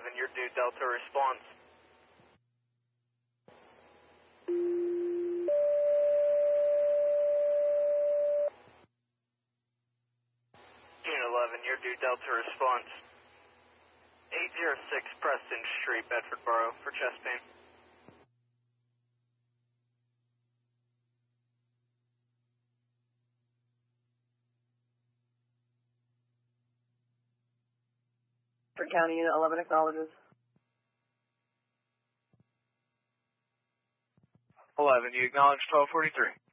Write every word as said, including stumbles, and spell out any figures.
eleven, you're due Delta response. Unit eleven, you're due Delta response. eight oh six Preston Street, Bedford Borough, for chest pain. For County Unit eleven acknowledges. eleven, you acknowledge twelve forty-three.